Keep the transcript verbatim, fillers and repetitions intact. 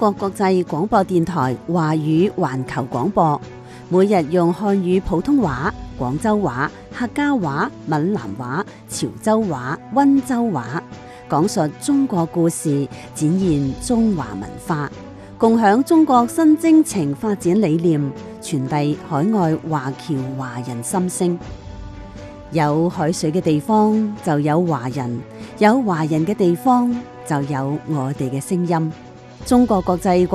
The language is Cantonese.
國國際廣播電台華語環球廣播，每日用漢語普通話、廣州話、客家話、閩南話、潮州話、溫州話，講述中國故事，展現中華文化，共享中國新征程發展理念，傳遞海外華僑華人心聲。有海水嘅地方就有華人，有華人嘅地方就有我哋嘅聲音。中國國際